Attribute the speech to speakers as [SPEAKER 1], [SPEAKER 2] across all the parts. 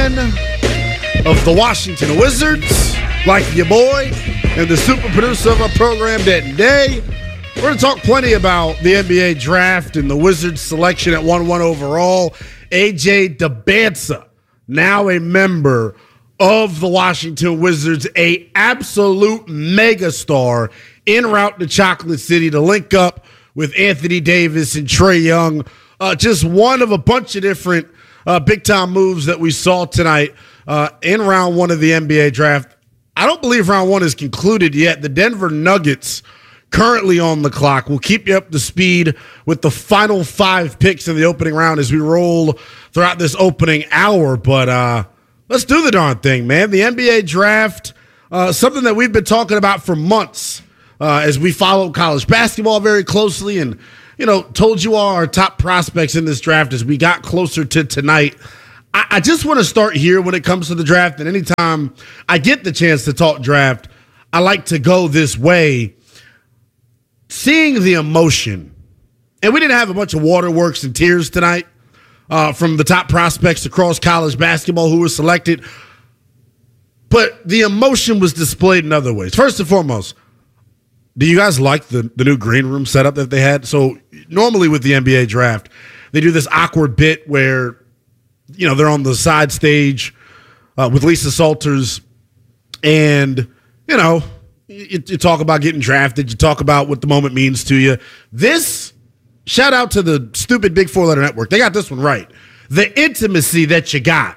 [SPEAKER 1] fan of the Washington Wizards, like your boy, and the super producer of our program, Denton Day. We're going to talk plenty about the NBA draft and the Wizards selection at 1-1 overall. AJ Dybantsa, now a member of the Washington Wizards, a absolute megastar en route to Chocolate City to link up with Anthony Davis and Trae Young. Just one of a bunch of different big-time moves that we saw tonight in round one of the NBA draft. I don't believe round one is concluded yet. The Denver Nuggets currently on the clock. We'll keep you up to speed with the final 5 picks in the opening round as we roll throughout this opening hour. But let's do the darn thing, man. The NBA draft, something that we've been talking about for months as we follow college basketball very closely and, you know, told you all our top prospects in this draft as we got closer to tonight. I just want to start here when it comes to the draft. And anytime I get the chance to talk draft, I like to go this way. Seeing the emotion, and we didn't have a bunch of waterworks and tears tonight from the top prospects across college basketball who were selected, but the emotion was displayed in other ways. First and foremost, do you guys like the new green room setup that they had? So normally with the NBA draft, they do this awkward bit where, you know, they're on the side stage with Lisa Salters and, you know, you talk about getting drafted. You talk about what the moment means to you. This, shout out to the stupid Big 4-letter network. They got this one right. The intimacy that you got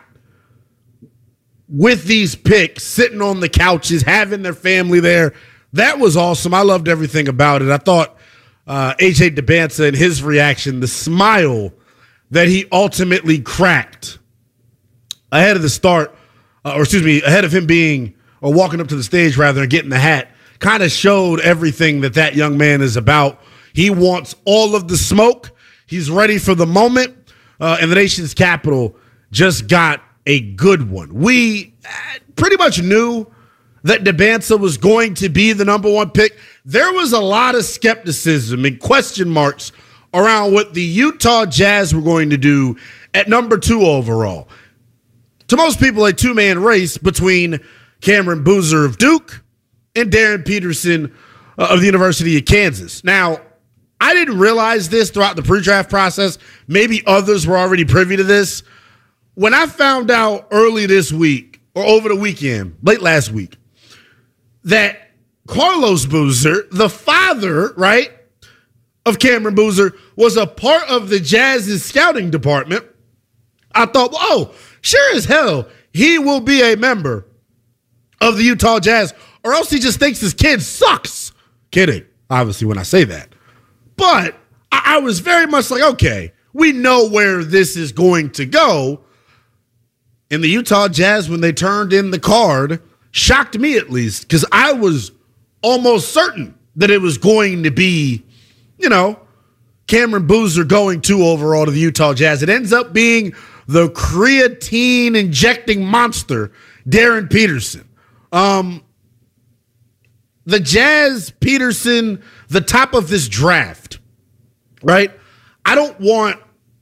[SPEAKER 1] with these picks, sitting on the couches, having their family there, that was awesome. I loved everything about it. I thought AJ Dybantsa and his reaction, the smile that he ultimately cracked ahead of the start, ahead of him being or walking up to the stage rather and getting the hat, kind of showed everything that young man is about. He wants all of the smoke. He's ready for the moment. And the nation's capital just got a good one. We pretty much knew that Dybantsa was going to be the number one pick. There was a lot of skepticism and question marks around what the Utah Jazz were going to do at number 2 overall. To most people, a two-man race between Cameron Boozer of Duke and Darren Peterson of the University of Kansas. Now, I didn't realize this throughout the pre-draft process. Maybe others were already privy to this. When I found out early this week or over the weekend, late last week, that Carlos Boozer, the father, right, of Cameron Boozer, was a part of the Jazz's scouting department, I thought, oh, sure as hell, he will be a member of the Utah Jazz, or else he just thinks his kid sucks. Kidding, obviously, when I say that. But I was very much like, okay, we know where this is going to go. And the Utah Jazz, when they turned in the card, shocked me at least, because I was almost certain that it was going to be, you know, Cameron Boozer going 2 overall to the Utah Jazz. It ends up being the creatine-injecting monster, Darren Peterson. The Jazz, Peterson, the top of this draft, right? I don't want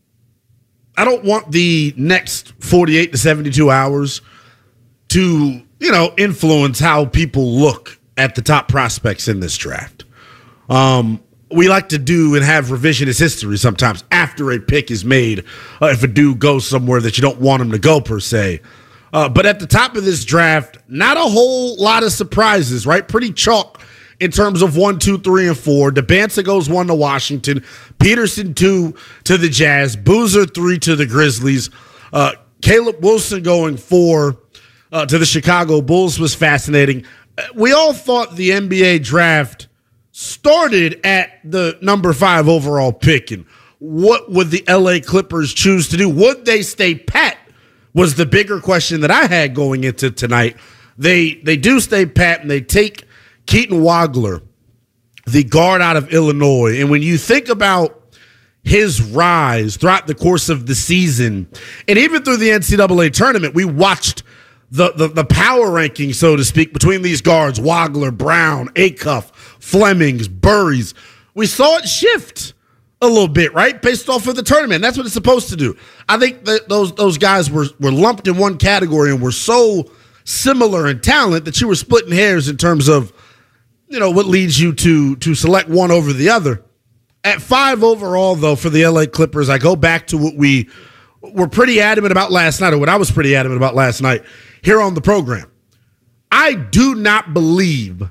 [SPEAKER 1] the next 48 to 72 hours to, you know, influence how people look at the top prospects in this draft. We like to do and have revisionist history sometimes after a pick is made, if a dude goes somewhere that you don't want him to go per se. But at the top of this draft, not a whole lot of surprises, right? Pretty chalk in terms of 1, 2, 3, and 4. Dybantsa goes 1 to Washington. Peterson 2 to the Jazz. Boozer 3 to the Grizzlies. Caleb Wilson going 4 to the Chicago Bulls was fascinating. We all thought the NBA draft started at the number 5 overall pick. And what would the LA Clippers choose to do? Would they stay pat? Was the bigger question that I had going into tonight. They do stay pat, and they take Keaton Wagler, the guard out of Illinois. And when you think about his rise throughout the course of the season, and even through the NCAA tournament, we watched the power ranking, so to speak, between these guards, Wagler, Brown, Acuff, Flemings, Burries. We saw it shift a little bit, right? Based off of the tournament. That's what it's supposed to do. I think that those guys were lumped in one category and were so similar in talent that you were splitting hairs in terms of, what leads you to select one over the other. At 5 overall, though, for the LA Clippers, I go back to what we were pretty adamant about last night, or what I was pretty adamant about last night here on the program. I do not believe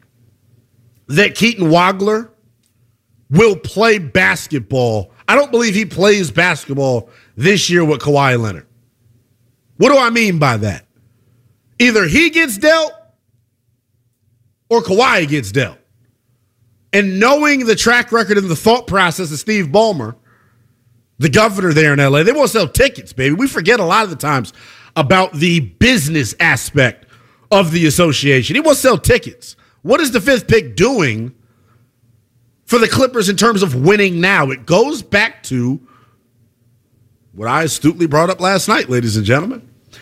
[SPEAKER 1] that Keaton Wagler will play basketball. I don't believe he plays basketball this year with Kawhi Leonard. What do I mean by that? Either he gets dealt or Kawhi gets dealt. And knowing the track record and the thought process of Steve Ballmer, the governor there in LA, they won't sell tickets, baby. We forget a lot of the times about the business aspect of the association. He won't sell tickets. What is the 5th pick doing for the Clippers in terms of winning now? It goes back to what I astutely brought up last night, ladies and gentlemen.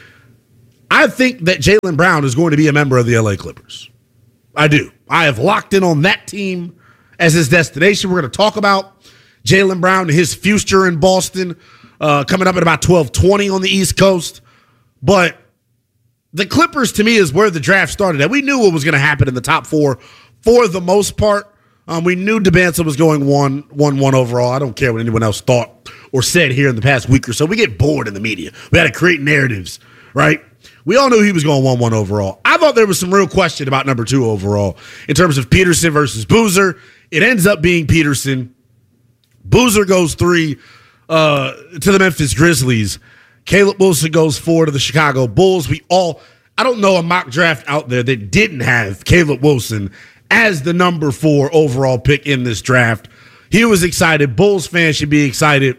[SPEAKER 1] I think that Jaylen Brown is going to be a member of the LA Clippers. I do. I have locked in on that team as his destination. We're going to talk about Jaylen Brown and his future in Boston coming up at about 12:20 on the East Coast. But the Clippers, to me, is where the draft started. And we knew what was going to happen in the top 4 for the most part. We knew Dembélé was going 1-1 overall. I don't care what anyone else thought or said here in the past week or so. We get bored in the media. We had to create narratives, right? We all knew he was going 1-1 overall. I thought there was some real question about number 2 overall in terms of Peterson versus Boozer. It ends up being Peterson. Boozer goes 3 to the Memphis Grizzlies. Caleb Wilson goes 4 to the Chicago Bulls. I don't know a mock draft out there that didn't have Caleb Wilson as the number 4 overall pick in this draft. He was excited. Bulls fans should be excited.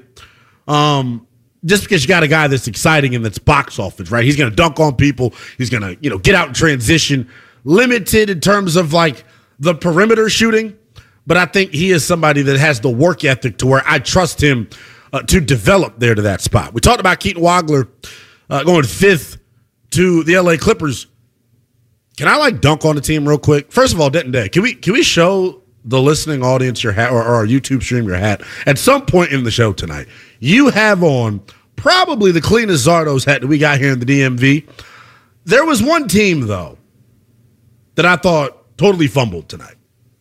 [SPEAKER 1] Just because you got a guy that's exciting and that's box office, right? He's going to dunk on people. He's going to, get out in transition. Limited in terms of like the perimeter shooting, but I think he is somebody that has the work ethic to where I trust him to develop there to that spot. We talked about Keaton Wagler going 5th to the LA Clippers. Can I dunk on the team real quick? First of all, Denton Day, can we show the listening audience your hat or our YouTube stream your hat at some point in the show tonight? You have on probably the cleanest Zardo's hat that we got here in the DMV. There was one team, though, that I thought totally fumbled tonight.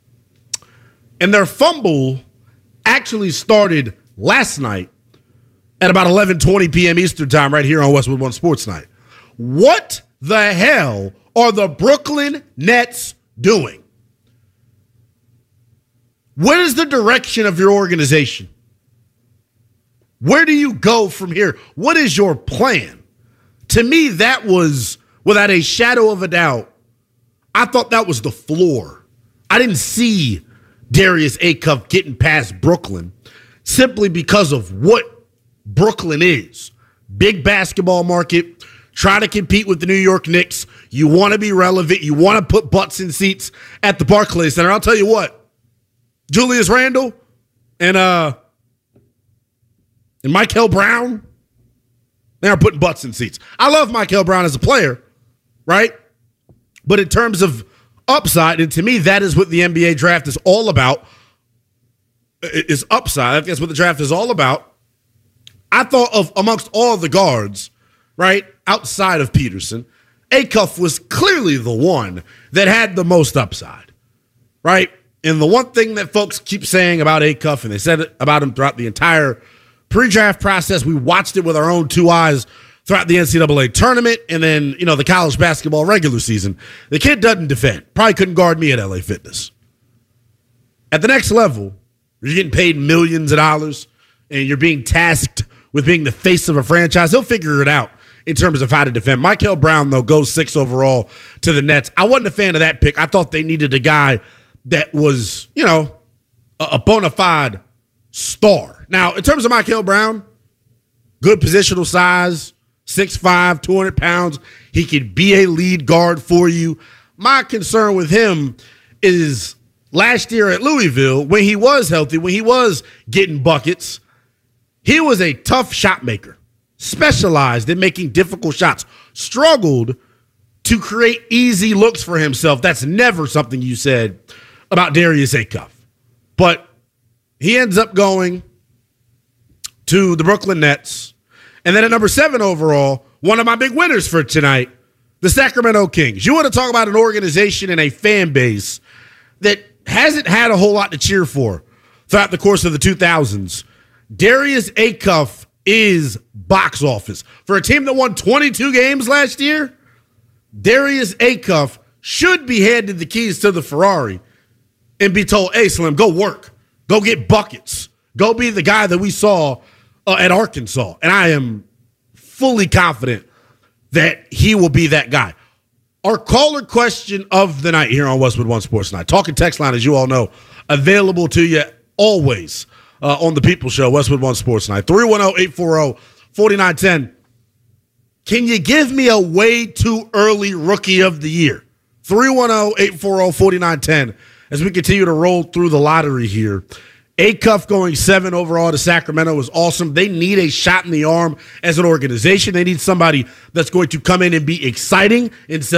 [SPEAKER 1] And their fumble actually started last night at about 11:20 p.m. Eastern time right here on Westwood One Sports Night. What the hell are the Brooklyn Nets doing? What is the direction of your organization? Where do you go from here? What is your plan? To me, that was, without a shadow of a doubt, I thought that was the floor. I didn't see Darius Acuff getting past Brooklyn simply because of what Brooklyn is. Big basketball market, try to compete with the New York Knicks. You want to be relevant. You want to put butts in seats at the Barclays Center. I'll tell you what, Julius Randle and Michael Brown, they are putting butts in seats. I love Michael Brown as a player, right? But in terms of upside, and to me, that is what the NBA draft is all about, is upside. I think that's what the draft is all about. I thought of, amongst all the guards, right, outside of Peterson, Acuff was clearly the one that had the most upside, right? And the one thing that folks keep saying about Acuff, and they said it about him throughout the entire pre-draft process, we watched it with our own 2 eyes throughout the NCAA tournament and then, the college basketball regular season. The kid doesn't defend. Probably couldn't guard me at LA Fitness. At the next level, you're getting paid millions of dollars and you're being tasked with being the face of a franchise. He'll figure it out in terms of how to defend. Michael Brown, though, goes 6 overall to the Nets. I wasn't a fan of that pick. I thought they needed a guy that was, a bona fide star. Now, in terms of Michael Brown, good positional size, 6'5", 200 pounds. He could be a lead guard for you. My concern with him is last year at Louisville, when he was healthy, when he was getting buckets, he was a tough shot maker, specialized in making difficult shots, struggled to create easy looks for himself. That's never something you said about Darius Acuff. But He ends up going to the Brooklyn Nets. And then at number 7 overall, one of my big winners for tonight, the Sacramento Kings. You want to talk about an organization and a fan base that hasn't had a whole lot to cheer for throughout the course of the 2000s. Darius Acuff is box office. For a team that won 22 games last year, Darius Acuff should be handed the keys to the Ferrari and be told, hey, Slim, go work. Go get buckets. Go be the guy that we saw at Arkansas. And I am fully confident that he will be that guy. Our caller question of the night here on Westwood One Sports Night. Talking text line, as you all know, available to you always on the People Show, Westwood One Sports Night. 310-840-4910. Can you give me a way too early rookie of the year? 310-840-4910 as we continue to roll through the lottery here. Acuff going 7 overall to Sacramento is awesome. They need a shot in the arm as an organization. They need somebody that's going to come in and be exciting instead